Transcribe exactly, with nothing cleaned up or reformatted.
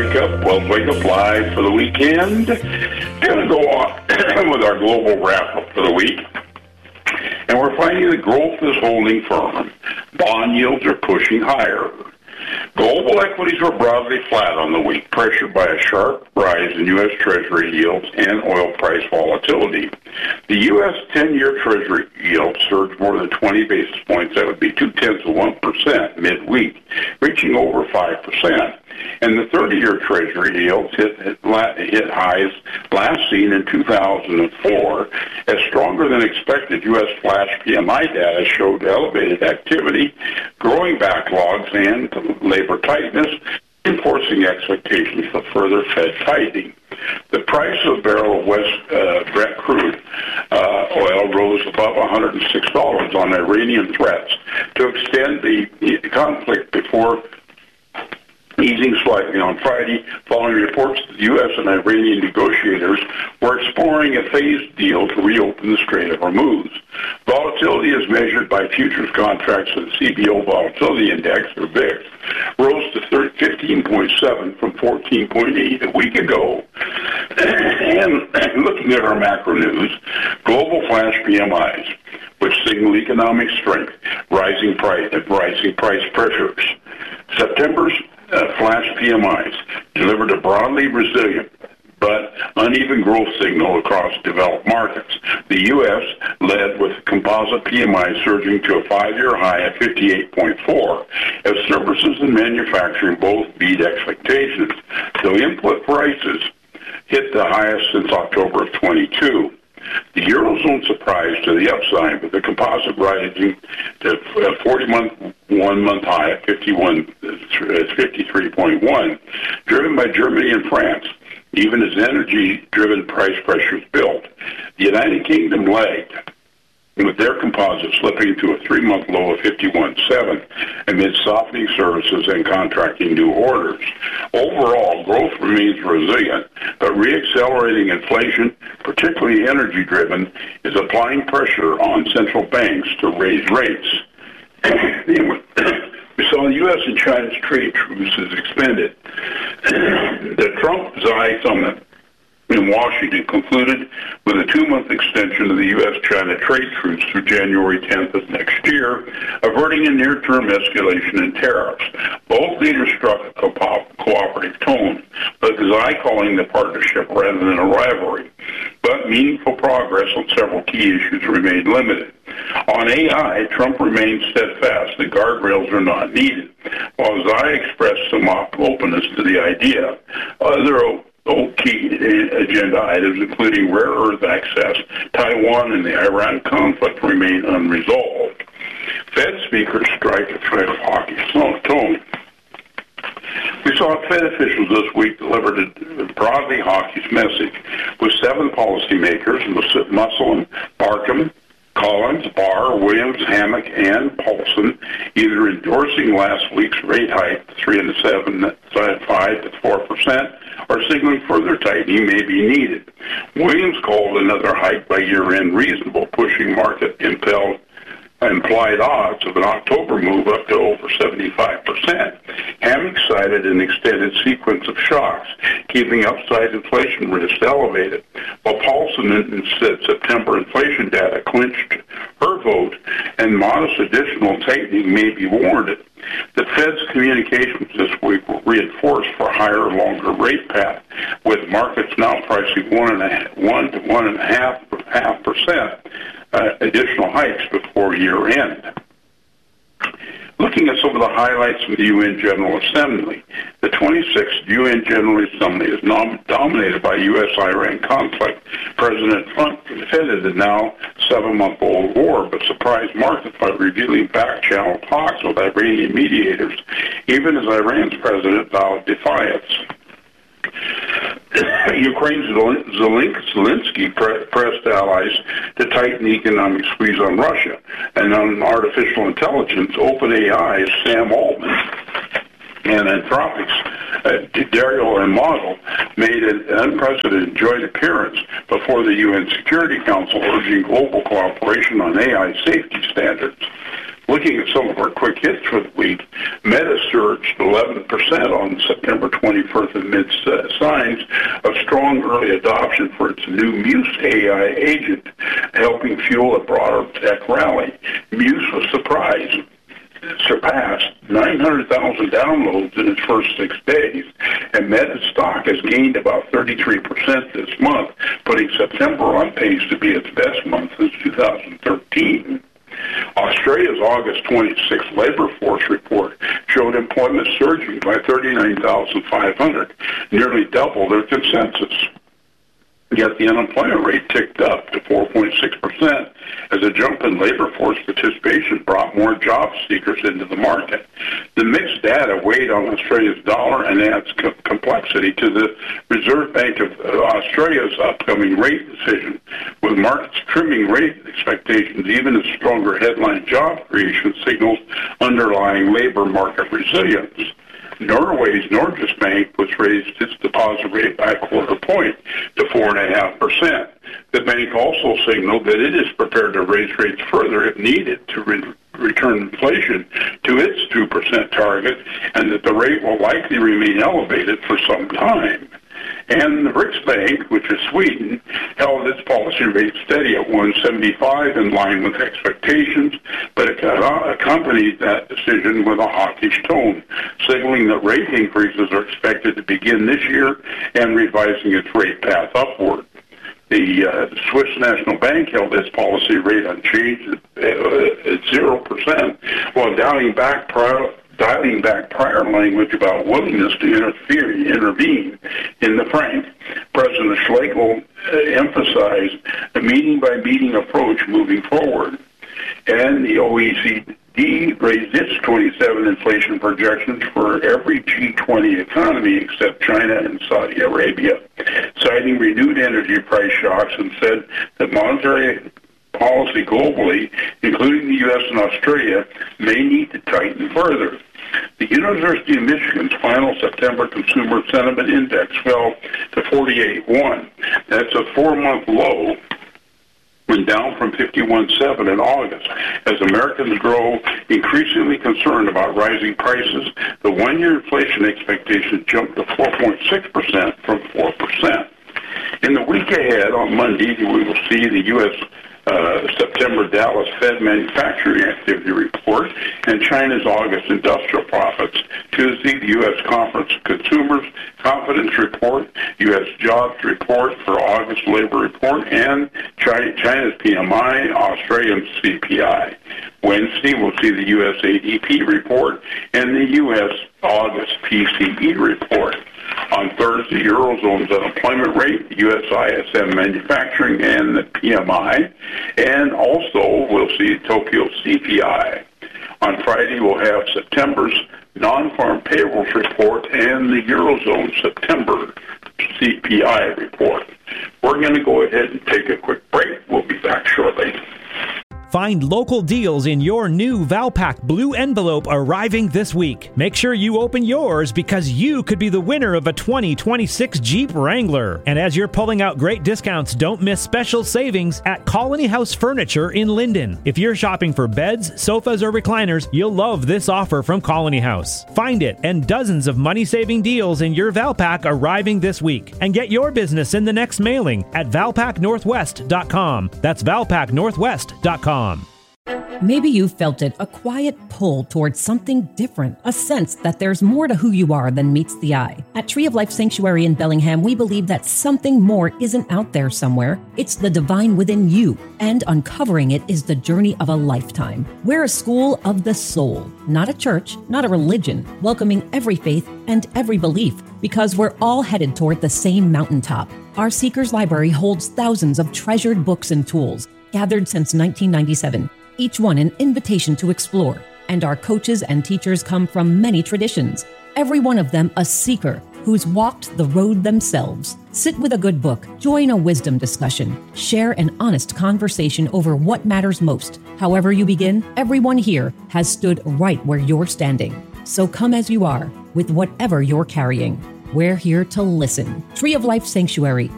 Wake Up, Wealth Wake Up Live for the weekend. Going to go on with our global wrap-up for the week. And we're finding that growth is holding firm. Bond yields are pushing higher. Global equities were broadly flat on the week, pressured by a sharp rise in U S. Treasury yields and oil price volatility. The U S ten-year Treasury yield surged more than twenty basis points. That would be two-tenths of one percent midweek, reaching over five percent. And the thirty-year Treasury yields hit, hit, hit highs last seen in two thousand four, as stronger than expected U S flash P M I data showed elevated activity, growing backlogs, and labor tightness, enforcing expectations for further Fed tightening. The price of a barrel of West uh, Brent crude uh, oil rose above one hundred six dollars on Iranian threats to extend the conflict before easing slightly on Friday, following reports that the U S and Iranian negotiators were exploring a phased deal to reopen the Strait of Hormuz. Volatility is measured by futures contracts of the C B O Volatility Index, or V I X, rose to fifteen point seven from fourteen point eight a week ago. And looking at our macro news, global flash P M Is, which signal economic strength, rising price, rising price pressures. September's Uh, flash P M Is delivered a broadly resilient but uneven growth signal across developed markets. The U S led with composite P M I surging to a five-year high at fifty-eight point four, as services and manufacturing both beat expectations, though input prices hit the highest since October of twenty-two. The Eurozone surprised to the upside, with the composite rising to a forty-month one-month high at fifty-one, fifty-three point one, driven by Germany and France, even as energy-driven price pressures built. The United Kingdom lagged, with their composite slipping to a three-month low of fifty-one point seven amid softening services and contracting new orders. Overall, growth remains resilient, but re-accelerating inflation, particularly energy-driven, is applying pressure on central banks to raise rates. We saw the U S and China's trade truce is expanded. The Trump-Xi summit in Washington concluded with a two-month extension of the U S China trade truce through January tenth of next year, averting a near-term escalation in tariffs. Both leaders struck a co- cooperative tone, but Xi calling the partnership rather than a rivalry. But meaningful progress on several key issues remained limited. On A I, Trump remained steadfast that guardrails are not needed, while Xi expressed some openness to the idea. Other key agenda items, including rare earth access, Taiwan, and the Iran conflict, remain unresolved. Fed speakers strike a threat of hockey tone. We saw Fed officials this week deliver a broadly hawkish message, with seven policymakers, Musselman, Markham, Collins, Barr, Williams, Hammock, and Paulson either endorsing last week's rate hike, three and seven, five to four percent, or signaling further tightening may be needed. Williams called another hike by year-end reasonable, pushing market-impelled implied odds of an October move up to over seventy-five percent. Hammock cited an extended sequence of shocks, keeping upside inflation risk elevated, while Paulson said September inflation data clinched her vote and modest additional tightening may be warranted. The Fed's communications this week were reinforced for higher, longer rate path, with markets now pricing one and a half, one to one and a half, half percent uh, additional hikes before year end. Looking at some of the highlights from the U N General Assembly, the twenty-sixth U N General Assembly is nom- dominated by U S Iran conflict. President Trump defended the now seven-month-old war, but surprised markets by revealing back-channel talks with Iranian mediators, even as Iran's president vowed defiance. Ukraine's Zelensky pressed allies to tighten the economic squeeze on Russia, and on artificial intelligence, OpenAI's Sam Altman and Anthropic's uh, Dario Amodei made an unprecedented joint appearance before the U N Security Council, urging global cooperation on A I safety standards. Looking at some of our quick hits for the week, Meta surged surged eleven percent on September twenty-first amid uh, signs of strong early adoption for its new Muse A I agent, helping fuel a broader tech rally. Muse was surprised. surpassed nine hundred thousand downloads in its first six days, and Meta stock has gained about thirty-three percent this month, putting September on pace to be its best month since two thousand thirteen. Australia's August twenty-sixth labor force report showed employment surging by thirty-nine thousand five hundred, nearly double their consensus. Yet the unemployment rate ticked up to four point six percent as a jump in labor force participation brought more job seekers into the market. The mixed data weighed on Australia's dollar and adds co- complexity to the Reserve Bank of Australia's upcoming rate decision, with markets trimming rate expectations. Even as stronger headline job creation signals underlying labor market resilience. Norway's Norges Bank was raised its deposit rate by a quarter point to four and a half percent. The bank also signaled that it is prepared to raise rates further if needed to re- return inflation to its two percent target, and that the rate will likely remain elevated for some time. And the Riksbank, which is Sweden, held its policy rate steady at one seventy-five in line with expectations, but it accompanied that decision with a hawkish tone, signaling that rate increases are expected to begin this year and revising its rate path upward. The uh, Swiss National Bank held its policy rate unchanged at, uh, at zero percent, while dialing back prior dialing back prior language about willingness to interfere, intervene in the franc. President Schlegel uh, emphasized a meeting-by-meeting approach moving forward. And the O E C D raised its twenty-seven inflation projections for every G twenty economy except China and Saudi Arabia, citing renewed energy price shocks, and said that monetary policy globally, including the U S and Australia, may need to tighten further. The University of Michigan's final September Consumer Sentiment Index fell to forty-eight point one. That's a four-month low, went down from fifty-one point seven in August. As Americans grow increasingly concerned about rising prices, the one-year inflation expectation jumped to four point six percent from four percent. In the week ahead, on Monday, we will see the U S Uh, September Dallas Fed Manufacturing Activity Report and China's August industrial profits. Tuesday, the U S Conference of Consumers Confidence Report, U S Jobs Report for August Labor Report, and China, China's P M I, Australian C P I. Wednesday, we'll see the U S A D P report and the U S August P C E report. On Thursday, Eurozone's unemployment rate, the U S I S M manufacturing, and the P M I. And also, we'll see Tokyo C P I. On Friday, we'll have September's non-farm payrolls report and the Eurozone September C P I report. We're going to go ahead and take a quick break. We'll be back shortly. Find local deals in your new Valpak Blue Envelope arriving this week. Make sure you open yours because you could be the winner of a twenty twenty-six Jeep Wrangler. And as you're pulling out great discounts, don't miss special savings at Colony House Furniture in Linden. If you're shopping for beds, sofas, or recliners, you'll love this offer from Colony House. Find it and dozens of money-saving deals in your Valpak arriving this week. And get your business in the next mailing at valpak northwest dot com. That's valpak northwest dot com. Maybe you felt it, a quiet pull towards something different, a sense that there's more to who you are than meets the eye. At Tree of Life Sanctuary in Bellingham, we believe that something more isn't out there somewhere. It's the divine within you, and uncovering it is the journey of a lifetime. We're a school of the soul, not a church, not a religion, welcoming every faith and every belief, because we're all headed toward the same mountaintop. Our Seekers Library holds thousands of treasured books and tools, gathered since nineteen ninety-seven, each one an invitation to explore, and our coaches and teachers come from many traditions, every one of them a seeker who's walked the road themselves. Sit with a good book, join a wisdom discussion, share an honest conversation over what matters most. However you begin, everyone here has stood right where you're standing. So come as you are, with whatever you're carrying. We're here to listen. Tree of Life Sanctuary,